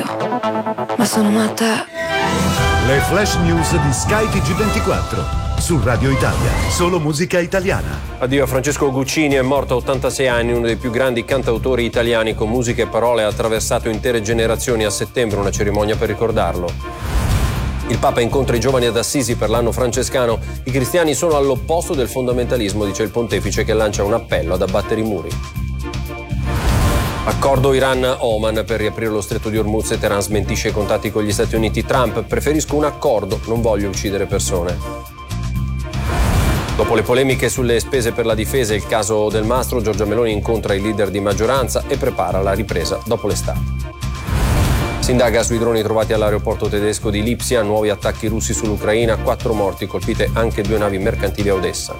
ma sono matta. Le flash news di Sky TG24 su Radio Italia, solo musica italiana. Addio a Francesco Guccini, è morto a 86 anni, uno dei più grandi cantautori italiani con musica e parole, ha attraversato intere generazioni. A settembre una cerimonia per ricordarlo. Il Papa incontra i giovani ad Assisi per l'anno francescano. I cristiani sono all'opposto del fondamentalismo, dice il pontefice, che lancia un appello ad abbattere i muri. Accordo Iran-Oman per riaprire lo stretto di Hormuz e Teheran smentisce i contatti con gli Stati Uniti. Trump: preferisco un accordo, non voglio uccidere persone. Dopo le polemiche sulle spese per la difesa e il caso Del Mastro, Giorgia Meloni incontra i leader di maggioranza e prepara la ripresa dopo l'estate. Si indaga sui droni trovati all'aeroporto tedesco di Lipsia, nuovi attacchi russi sull'Ucraina, 4 morti, colpite anche 2 navi mercantili a Odessa.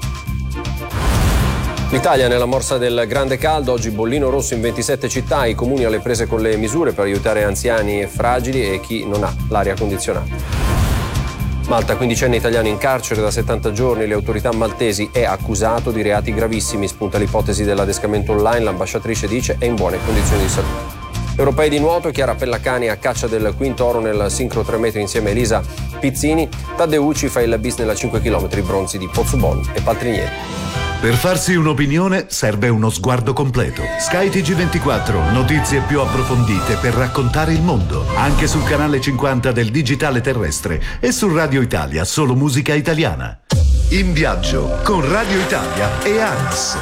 L'Italia nella morsa del grande caldo, oggi bollino rosso in 27 città, i comuni alle prese con le misure per aiutare anziani e fragili e chi non ha l'aria condizionata. Malta, 15enne italiano in carcere da 70 giorni, le autorità maltesi, è accusato di reati gravissimi, spunta l'ipotesi dell'adescamento online, l'ambasciatrice dice è in buone condizioni di salute. Europei di nuoto, Chiara Pellacani a caccia del quinto oro nel sincro 3 metri insieme a Elisa Pizzini, Taddeucci fa il bis nella 5 km, bronzi di Pozzubon e Paltrinieri. Per farsi un'opinione serve uno sguardo completo. Sky TG24, notizie più approfondite per raccontare il mondo. Anche sul canale 50 del digitale terrestre e su Radio Italia, solo musica italiana. In viaggio con Radio Italia e ANAS.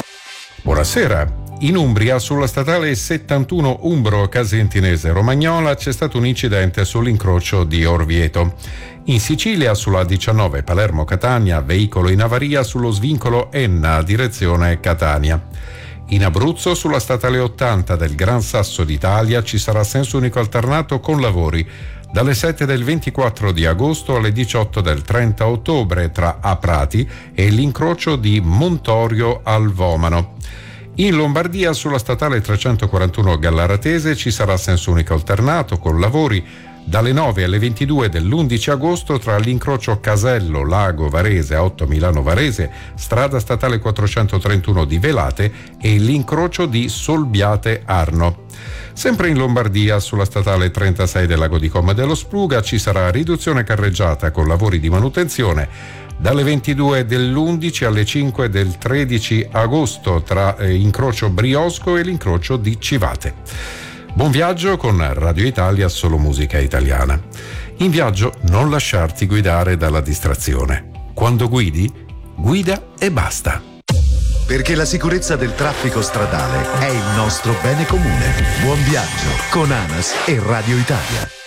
Buonasera. In Umbria, sulla statale 71 Umbro-Casentinese-Romagnola, c'è stato un incidente sull'incrocio di Orvieto. In Sicilia, sulla 19 Palermo-Catania, veicolo in avaria sullo svincolo Enna, direzione Catania. In Abruzzo, sulla statale 80 del Gran Sasso d'Italia, ci sarà senso unico alternato con lavori dalle 7 del 24 di agosto alle 18 del 30 ottobre tra Aprati e l'incrocio di Montorio al Vomano. In Lombardia, sulla statale 341 Gallaratese, ci sarà senso unico alternato con lavori dalle 9 alle 22 dell'11 agosto tra l'incrocio Casello Lago Varese a 8 Milano Varese, strada statale 431 di Velate e l'incrocio di Solbiate Arno. Sempre in Lombardia, sulla statale 36 del Lago di Como dello Spluga, ci sarà riduzione carreggiata con lavori di manutenzione dalle 22 dell'11 alle 5 del 13 agosto tra incrocio Briosco e l'incrocio di Civate. Buon viaggio con Radio Italia, solo musica italiana. In viaggio non lasciarti guidare dalla distrazione. Quando guidi, guida e basta. Perché la sicurezza del traffico stradale è il nostro bene comune. Buon viaggio con ANAS e Radio Italia.